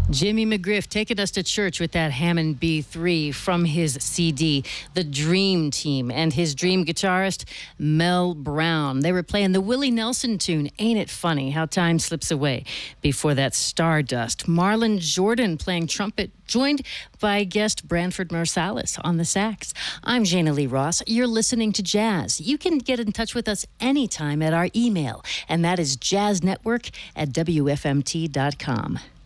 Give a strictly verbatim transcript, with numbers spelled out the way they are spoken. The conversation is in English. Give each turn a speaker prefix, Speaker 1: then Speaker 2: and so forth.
Speaker 1: Jimmy McGriff taking us to church with that Hammond B three from his C D, The Dream Team, and his dream guitarist, Mel Brown. They were playing the Willie Nelson tune, Ain't It Funny How Time Slips Away. Before that, Stardust. Marlon Jordan playing trumpet, joined by guest Branford Marsalis on the sax. I'm Jana Lee Ross. You're listening to Jazz. You can get in touch with us anytime at our email, and that is jazznetwork at w f m t dot com.